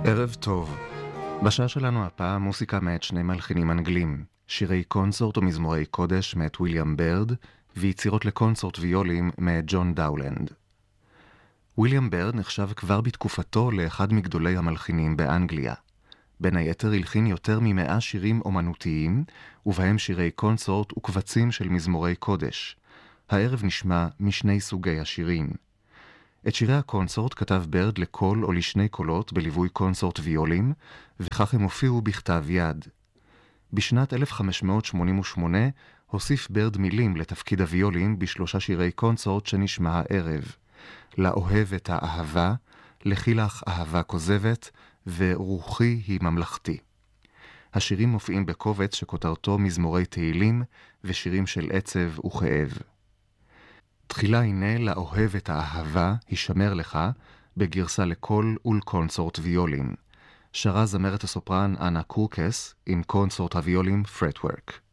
ערב טוב. בשעה שלנו הפעם מוסיקה מאת שני מלחינים אנגלים, שירי קונסורט ומזמורי קודש מאת וויליאם ברד, ויצירות לקונסורט ויולים מאת ג'ון דאולנד. וויליאם ברד נחשב כבר בתקופתו לאחד מגדולי המלחינים באנגליה. בין היתר הלחין יותר מ100 שירים אומנותיים, ובהם שירי קונסורט וקבצים של מזמורי קודש. הערב נשמע משני סוגי השירים. את שירי הקונסורט כתב ברד לקול או לשני קולות בליווי קונסורט ויולים, וכך הם הופיעו בכתב יד. בשנת 1588 הוסיף ברד מילים לתפקיד הוויולים בשלושה שירי קונסורט שנשמע הערב. לאוהב את האהבה, לכי לך אהבה כוזבת, ורוחי היא ממלכתי. השירים מופיעים בקובץ שכותרתו מזמורי תהילים ושירים של עצב וכאב. תחילה הנה לאוהב את האהבה, הישמר לך, בגרסה לקול ולקונסורט ויולים. שרה זמרת הסופרן אנה קורקס עם קונסורט הוויולים פרטוורק.